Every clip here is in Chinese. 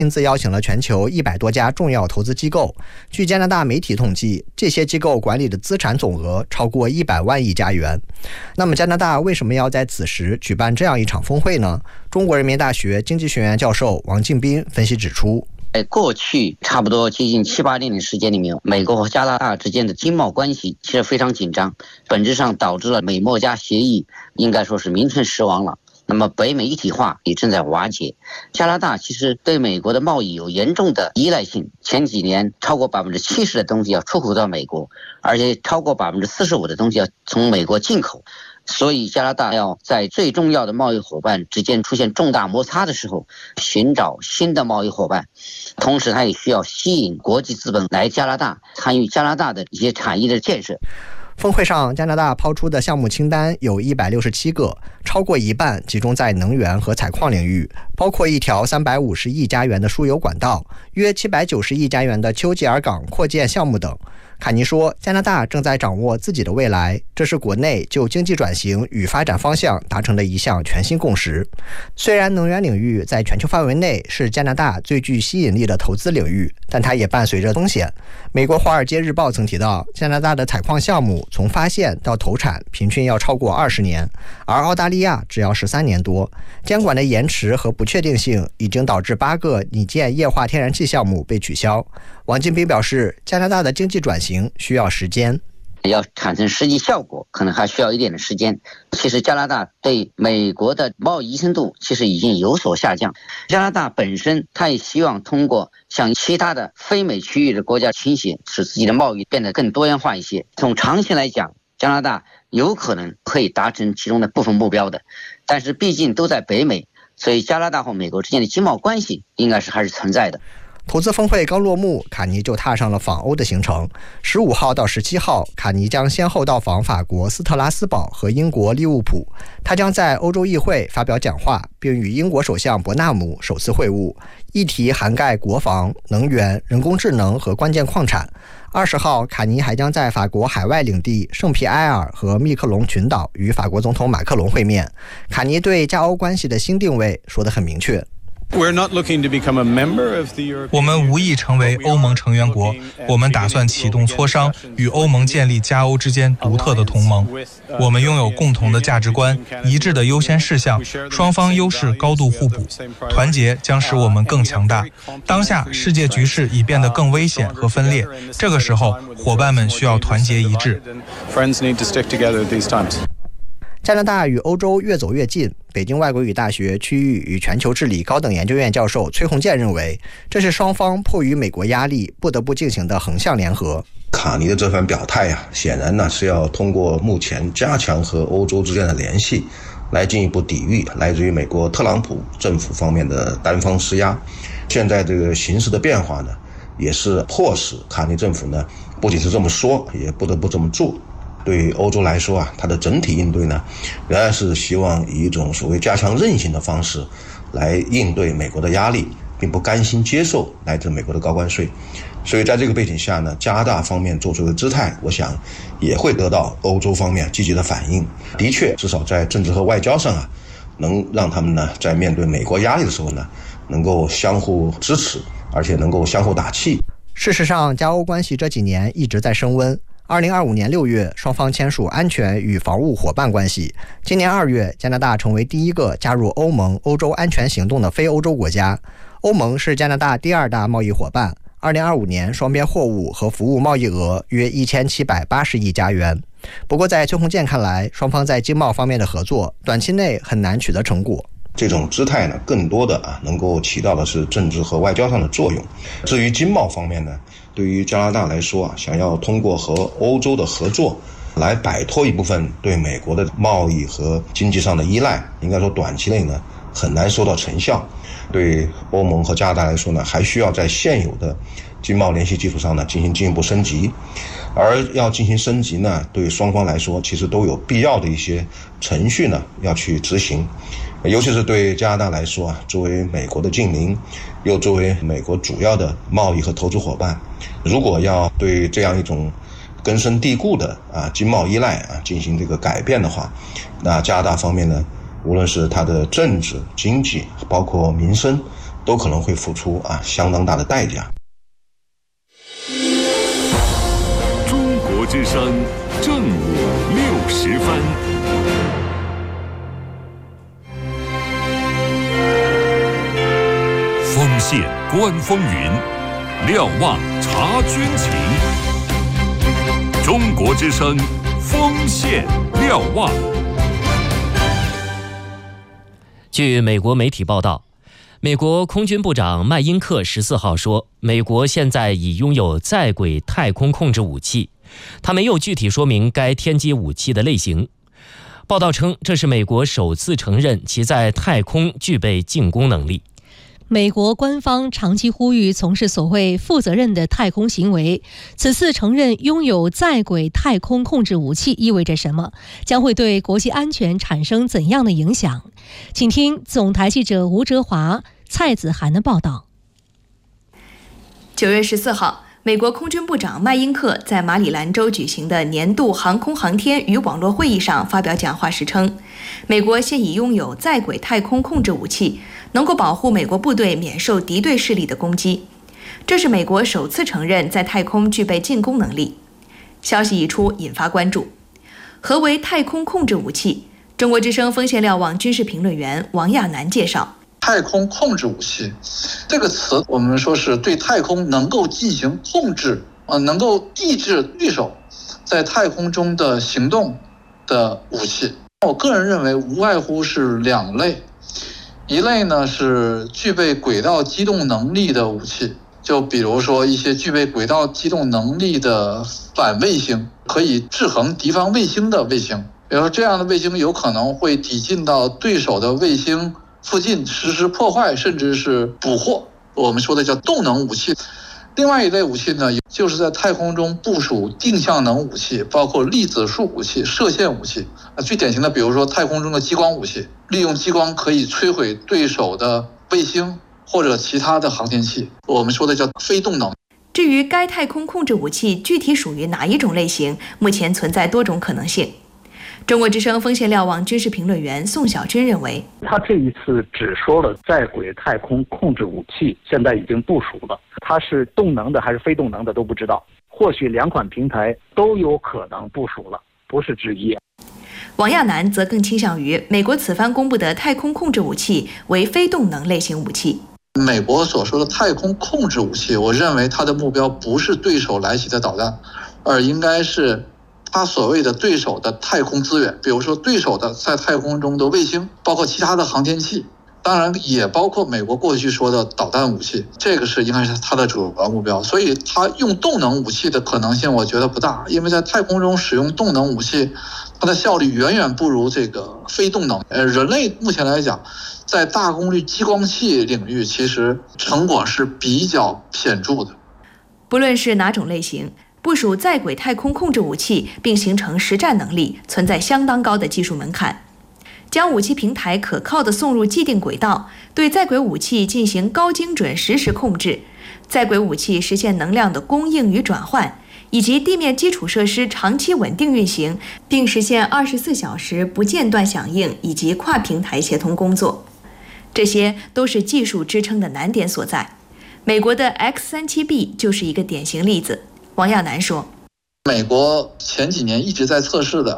亲自邀请了全球100多家重要投资机构。据加拿大媒体统计，这些机构管理的资产总额超过100万亿加元。那么加拿大为什么要在此时举办这样一场峰会呢？中国人民大学经济学院教授王敬斌分析指出， 在过去差不多接近7、8年的时间里面，美国和加拿大之间的经贸关系其实非常紧张，本质上导致了美墨加协议应该说是名存实亡了。那么北美一体化也正在瓦解，加拿大其实对美国的贸易有严重的依赖性，前几年超过70%的东西要出口到美国，而且超过45%的东西要从美国进口。所以加拿大要在最重要的贸易伙伴之间出现重大摩擦的时候，寻找新的贸易伙伴，同时它也需要吸引国际资本来加拿大，参与加拿大的一些产业的建设。 峰会上，加拿大抛出的项目清单有167个，超过一半集中在能源和采矿领域，包括一条350亿加元的输油管道，约790亿加元的丘吉尔港扩建项目等。卡尼说，加拿大正在掌握自己的未来，这是国内就经济转型与发展方向达成的一项全新共识。虽然能源领域在全球范围内是加拿大最具吸引力的投资领域，但它也伴随着风险。美国《华尔街日报》曾提到，加拿大的采矿项目从发现到投产平均要超过20年，而澳大利亚只要13年多。监管的延迟和不确定性已经导致8个拟建液化天然气项目被取消。王敬斌表示，加拿大的经济转型需要时间， 要产生实际效果可能还需要一点的时间。其实加拿大对美国的贸易依存度其实已经有所下降，加拿大本身它也希望通过向其他的非美区域的国家倾斜，使自己的贸易变得更多元化一些。从长期来讲，加拿大有可能可以达成其中的部分目标的，但是毕竟都在北美，所以加拿大和美国之间的经贸关系应该是还是存在的。 投资峰会刚落幕，卡尼就踏上了访欧的行程。15号到17号，卡尼将先后到访法国斯特拉斯堡和英国利物浦。他将在欧洲议会发表讲话，并与英国首相伯纳姆首次会晤，议题涵盖国防、能源、人工智能和关键矿产。20号，卡尼还将在法国海外领地圣皮埃尔和密克隆群岛与法国总统马克龙会面。卡尼对加欧关系的新定位说得很明确。 我们无意成为欧盟成员国，我们打算启动磋商，与欧盟建立加欧之间独特的同盟。我们拥有共同的价值观、一致的优先事项，双方优势高度互补，团结将使我们更强大。当下世界局势已变得更危险和分裂，这个时候伙伴们需要团结一致。 加拿大与欧洲越走越近，北京外国语大学区域与全球治理高等研究院教授崔洪建认为，这是双方迫于美国压力不得不进行的横向联合。 卡尼的这番表态显然呢是要通过目前加强和欧洲之间的联系，来进一步抵御来自于美国特朗普政府方面的单方施压。现在这个形势的变化呢，也是迫使卡尼政府呢不仅是这么说，也不得不这么做。对于欧洲来说它的整体应对呢，仍然是希望以一种所谓加强韧性的方式来应对美国的压力，并不甘心接受来自美国的高关税。所以在这个背景下呢，加拿大方面做出的姿态，我想也会得到欧洲方面积极的反应。的确，至少在政治和外交上能让他们呢在面对美国压力的时候呢，能够相互支持，而且能够相互打气。 事实上，加欧关系这几年一直在升温。2025年6月，双方签署安全与防务伙伴关系。今年2月，加拿大成为第一个加入欧盟欧洲安全行动的非欧洲国家。欧盟是加拿大第2大贸易伙伴。2025年，双边货物和服务贸易额约1780亿加元。不过，在崔洪建看来，双方在经贸方面的合作，短期内很难取得成果。 这种姿态呢，更多的能够起到的是政治和外交上的作用。至于经贸方面呢，对于加拿大来说想要通过和欧洲的合作来摆脱一部分对美国的贸易和经济上的依赖，应该说短期内呢很难收到成效。对欧盟和加拿大来说呢，还需要在现有的经贸联系基础上呢进一步升级。而要进行升级呢，对双方来说其实都有必要的一些程序呢要去执行。尤其是对加拿大来说作为美国的近邻，又作为美国主要的贸易和投资伙伴，如果要对这样一种根深蒂固的经贸依赖进行这个改变的话，那加拿大方面呢，无论是它的政治、经济，包括民生， 都可能会付出相当大的代价。 中国之声正午60分。锋线观风云，瞭望察军情。中国之声锋线瞭望。 据美国媒体报道，美国空军部长麦因克14号说，美国现在已拥有在轨太空控制武器，他没有具体说明该天基武器的类型。报道称，这是美国首次承认其在太空具备进攻能力。 美国官方长期呼吁从事所谓负责任的太空行为，此次承认拥有在轨太空控制武器意味着什么？将会对国际安全产生怎样的影响？请听总台记者吴哲华、蔡子涵的报道。 9月14号，美国空军部长麦因克在马里兰州举行的年度航空航天与网络会议上发表讲话时称，美国现已拥有在轨太空控制武器，能够保护美国部队免受敌对势力的攻击。这是美国首次承认在太空具备进攻能力。消息一出，引发关注。何为太空控制武器？中国之声锋线瞭望军事评论员王亚楠介绍。 太空控制武器这个词，我们说是对太空能够进行控制，能够抑制对手在太空中的行动的武器。我个人认为无外乎是2类，一类呢是具备轨道机动能力的武器，就比如说一些具备轨道机动能力的反卫星，可以制衡敌方卫星的卫星，比如说这样的卫星有可能会抵近到对手的卫星附近实施破坏，甚至是捕获，我们说的叫动能武器。另外一类武器呢，就是在太空中部署定向能武器，包括粒子束武器、射线武器。最典型的，比如说太空中的激光武器，利用激光可以摧毁对手的卫星或者其他的航天器，我们说的叫非动能。 至于该太空控制武器具体属于哪一种类型，目前存在多种可能性。中国之声锋线瞭望军事评论员宋小军认为， 他这一次只说了在轨太空控制武器现在已经部署了，它是动能的还是非动能的都不知道，或许2款平台都有可能部署了，不是之一。 王亚楠则更倾向于美国此番公布的太空控制武器为非动能类型武器。 美国所说的太空控制武器，我认为它的目标不是对手来袭的导弹，而应该是他所谓的对手的太空资源，比如说对手的在太空中的卫星，包括其他的航天器，当然也包括美国过去说的导弹武器，这个是应该是他的主要目标。所以他用动能武器的可能性我觉得不大，因为在太空中使用动能武器，它的效率远远不如这个非动能。人类目前来讲，在大功率激光器领域其实成果是比较显著的。 不论是哪种类型，部署在轨太空控制武器并形成实战能力，存在相当高的技术门槛。将武器平台可靠地送入既定轨道，对在轨武器进行高精准实时控制，在轨武器实现能量的供应与转换，以及地面基础设施长期稳定运行，并实现24小时不间断响应以及跨平台协同工作，这些都是技术支撑的难点所在。美国的 X-37B 就是一个典型例子。王亚楠说， 美国前几年一直在测试的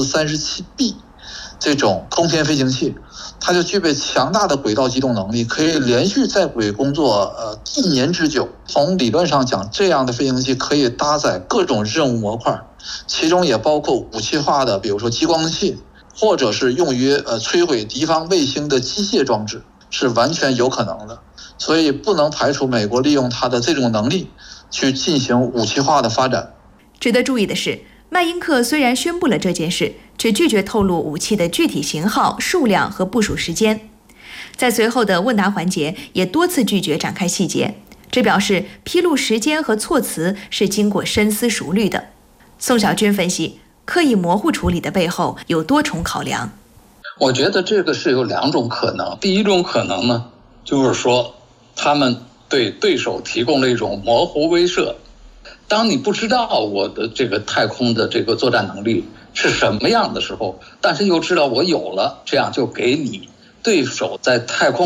X-37B 这种空天飞行器，它就具备强大的轨道机动能力，可以连续在轨工作1年之久。从理论上讲，这样的飞行器可以搭载各种任务模块，其中也包括武器化的，比如说激光器，或者是用于摧毁敌方卫星的机械装置，是完全有可能的。所以不能排除美国利用它的这种能力去进行武器化的发展。 值得注意的是，麦因克虽然宣布了这件事，却拒绝透露武器的具体型号、数量和部署时间。在随后的问答环节，也多次拒绝展开细节，这表示披露时间和措辞是经过深思熟虑的。宋小军分析，刻意模糊处理的背后有多重考量。 我觉得这个是有2种可能。第一种可能呢，就是说他们对对手提供了一种模糊威慑。当你不知道我的这个太空的这个作战能力是什么样的时候，但是又知道我有了，这样就给你对手在太空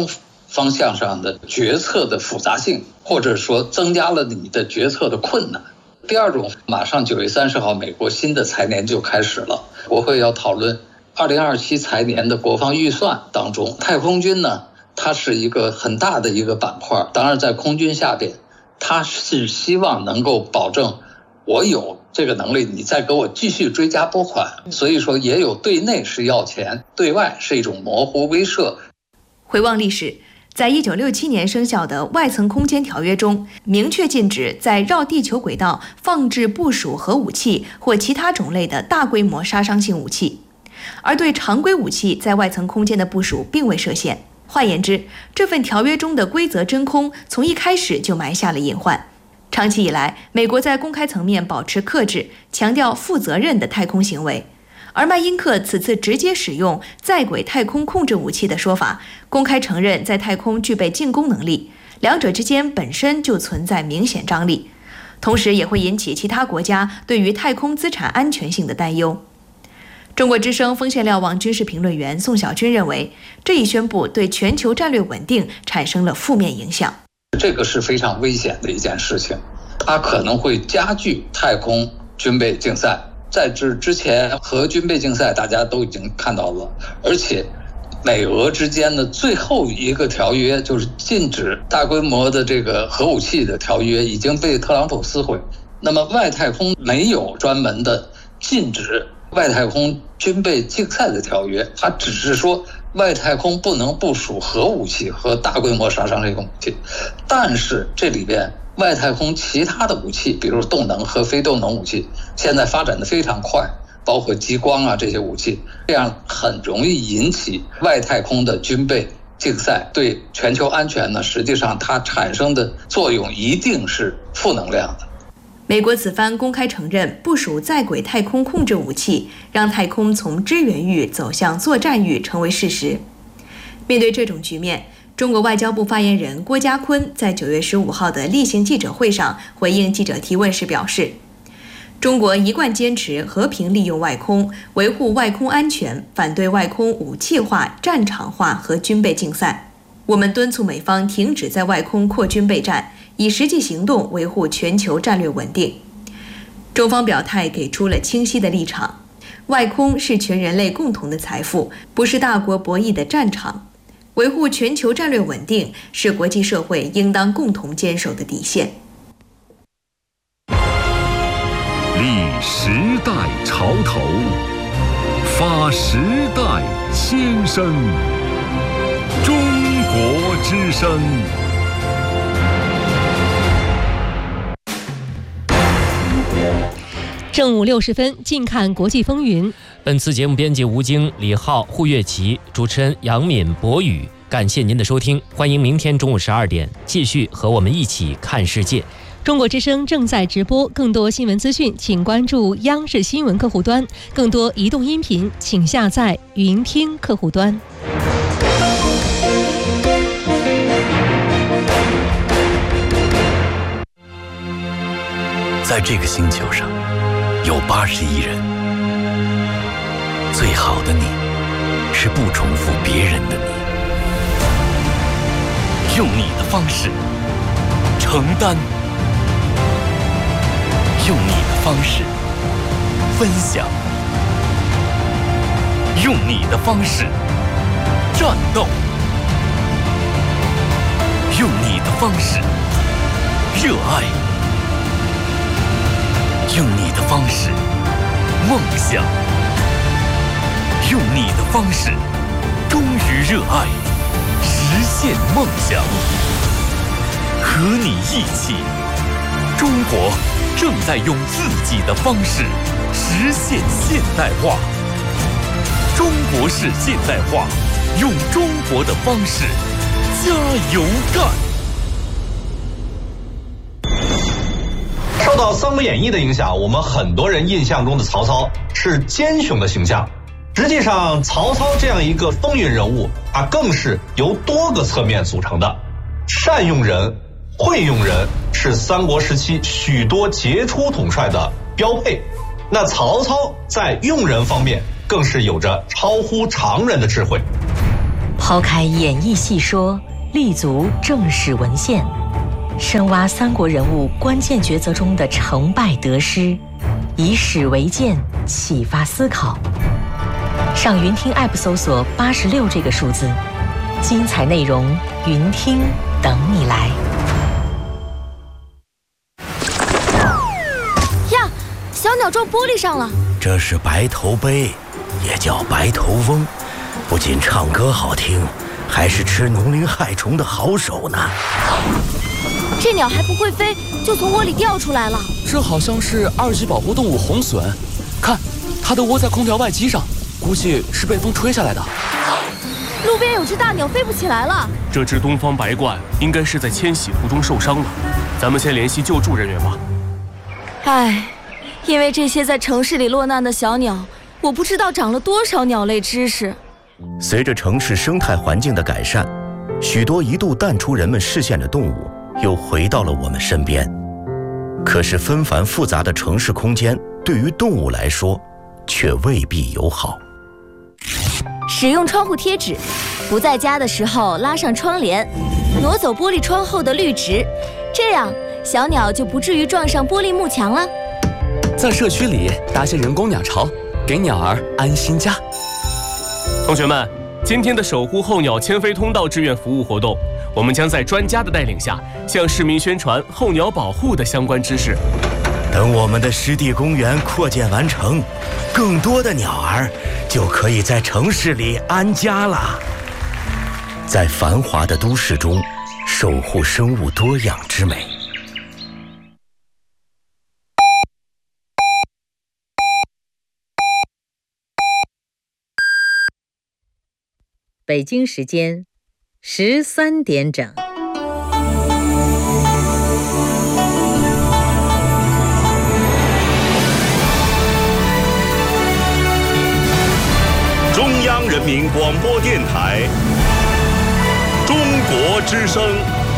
方向上的决策的复杂性，或者说增加了你的决策的困难。第二种，马上9月30号，美国新的财年就开始了，国会要讨论2027财年的国防预算当中，太空军呢，它是一个很大的一个板块。当然，在空军下边，它是希望能够保证我有这个能力，你再给我继续追加拨款。所以说，也有对内是要钱，对外是一种模糊威慑。 回望历史，在1967年生效的外层空间条约中，明确禁止在绕地球轨道放置部署核武器或其他种类的大规模杀伤性武器，而对常规武器在外层空间的部署并未设限。换言之，这份条约中的规则真空从一开始就埋下了隐患。长期以来，美国在公开层面保持克制，强调负责任的太空行为。而麦因克此次直接使用在轨太空控制武器的说法，公开承认在太空具备进攻能力，两者之间本身就存在明显张力，同时也会引起其他国家对于太空资产安全性的担忧。中国之声锋线瞭望军事评论员宋小军认为，这一宣布对全球战略稳定产生了负面影响。 这个是非常危险的一件事情，它可能会加剧太空军备竞赛。在这之前，核军备竞赛大家都已经看到了，而且美俄之间的最后一个条约，就是禁止大规模的这个核武器的条约，已经被特朗普撕毁。那么外太空没有专门的禁止外太空军备竞赛的条约，它只是说外太空不能部署核武器和大规模杀伤性武器，但是这里边外太空其他的武器，比如动能和非动能武器，现在发展的非常快，包括激光啊这些武器，这样很容易引起外太空的军备竞赛，对全球安全呢，实际上它产生的作用一定是负能量的。 美国此番公开承认部署在轨太空控制武器，让太空从支援域走向作战域成为事实。面对这种局面，中国外交部发言人郭家坤在9月15号的例行记者会上回应记者提问时表示，中国一贯坚持和平利用外空，维护外空安全，反对外空武器化、战场化和军备竞赛。我们敦促美方停止在外空扩军备战，以实际行动维护全球战略稳定。中方表态给出了清晰的立场，外空是全人类共同的财富，不是大国博弈的战场。维护全球战略稳定是国际社会应当共同坚守的底线。 立时代潮头，发时代先声。中国之声。 正午60分，近看国际风云。 本次节目编辑吴京、李浩、胡月琪，主持人杨敏、博宇。感谢您的收听，欢迎明天中午12点继续和我们一起看世界。 中国之声正在直播，更多新闻资讯请关注央视新闻客户端，更多移动音频请下载云听客户端。 在这个星球上有80亿人，最好的你是不重复别人的你，用你的方式承担，用你的方式分享，用你的方式战斗，用你的方式热爱，用你的方式梦想，用你的方式忠于热爱，实现梦想。和你一起，中国正在用自己的方式实现现代化。中国式现代化，用中国的方式加油干。 受到《三国演义》的影响，我们很多人印象中的曹操是奸雄的形象。实际上，曹操这样一个风云人物，他更是由多个侧面组成的。善用人、会用人是三国时期许多杰出统帅的标配。那曹操在用人方面更是有着超乎常人的智慧。 抛开演义细说， 立足正史文献，深挖三国人物关键抉择中的成败得失，以史为鉴，启发思考。上云听 App 搜索86这个数字，精彩内容云听等你来。 呀，小鸟撞玻璃上了。 这是白头鹎，也叫白头翁，不仅唱歌好听，还是吃农林害虫的好手呢。 这鸟还不会飞，就从窝里掉出来了。 这好像是2级保护动物红隼，看，它都窝在空调外机上，估计是被风吹下来的。 路边有只大鸟飞不起来了。 这只东方白鹳应该是在迁徙途中受伤了，咱们先联系救助人员吧。 唉，因为这些在城市里落难的小鸟，我不知道长了多少鸟类知识。 随着城市生态环境的改善，许多一度淡出人们视线的动物又回到了我们身边。可是纷繁复杂的城市空间对于动物来说却未必友好。 使用窗户贴纸，不在家的时候拉上窗帘，挪走玻璃窗后的绿植，这样小鸟就不至于撞上玻璃幕墙了。 在社区里搭些人工鸟巢，给鸟儿安心家。 同学们，今天的守护候鸟迁飞通道志愿服务活动，我们将在专家的带领下，向市民宣传候鸟保护的相关知识。 等我们的湿地公园扩建完成，更多的鸟儿就可以在城市里安家了。在繁华的都市中，守护生物多样之美。 北京时间13点整。 中央人民广播电台，中国之声。